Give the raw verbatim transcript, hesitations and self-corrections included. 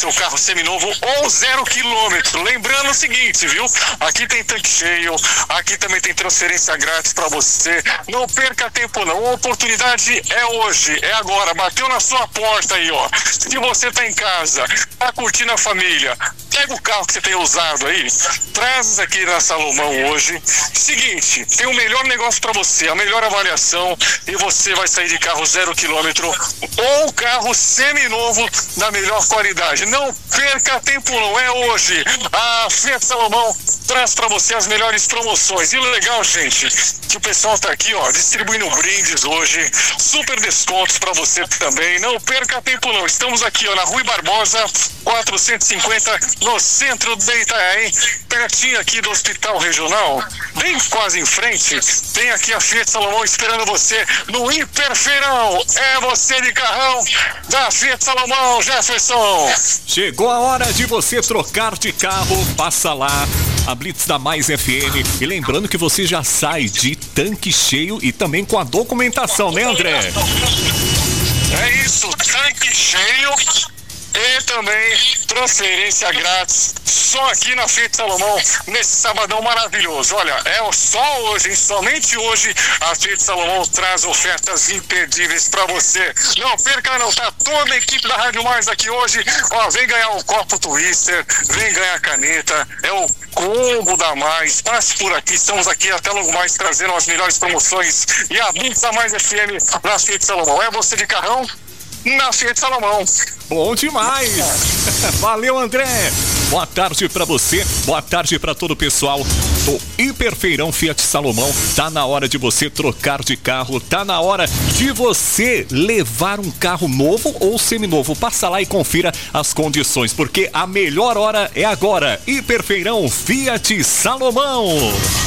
seu carro seminovo ou zero quilômetro. Lembrando o seguinte, viu? Aqui tem tanque cheio, aqui também tem transferência grátis para você. Não perca tempo não, a oportunidade é hoje, é agora. Bateu na sua porta aí, ó. Se você tá em casa, tá curtindo a família, pega o carro que você tem usado aí, traz aqui na Salomão hoje. Seguinte, tem o melhor negócio para você, a melhor avaliação, e você vai sair de carro zero quilômetro ou carro seminovo da melhor qualidade. Não perca tempo não, é hoje. A Fiat Salomão traz para você as melhores promoções. E o legal, gente, que o pessoal tá aqui, ó, distribuindo brindes hoje, super descontos para você também. Não perca tempo não. Estamos aqui, ó, na Rui Barbosa, quatrocentos e cinquenta, no centro de Itaém, pertinho aqui do Hospital Regional, bem quase em frente. Tem aqui a Fiat Salomão esperando você no Hiperfeirão. É você de carrão da Fiat Salomão, Jefferson. Chegou a hora de você trocar de carro. Passa lá, a Blitz da Mais F M. E lembrando que você já sai de tanque cheio e também com a documentação, né, André? É isso, tanque cheio e também transferência grátis, só aqui na Fiat Salomão, nesse sabadão maravilhoso. Olha, é só hoje, hein? Somente hoje a Fiat Salomão traz ofertas imperdíveis pra você. Não perca não, tá toda a equipe da Rádio Mais aqui hoje. Ó, vem ganhar um copo Twister, vem ganhar caneta, é o combo da Mais. Passe por aqui, estamos aqui até logo mais trazendo as melhores promoções. E a Blitz da Mais F M na Fiat Salomão. É você de carrão? Na Fiat Salomão. Bom demais. Valeu, André. Boa tarde pra você, boa tarde pra todo o pessoal do Hiperfeirão Fiat Salomão. Tá na hora de você trocar de carro, tá na hora de você levar um carro novo ou seminovo. Passa lá e confira as condições, porque a melhor hora é agora. Hiperfeirão Fiat Salomão.